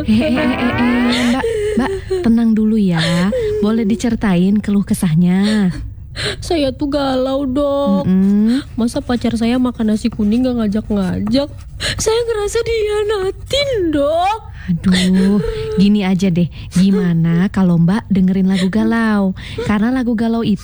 Mbak, tenang dulu ya. Boleh diceritain keluh kesahnya? Saya tuh galau, Dok. Masa pacar saya makan nasi kuning gak ngajak-ngajak? Saya ngerasa dihianatin, Dok. Aduh, gini aja deh. Gimana kalau Mbak dengerin lagu galau? Karena lagu galau itu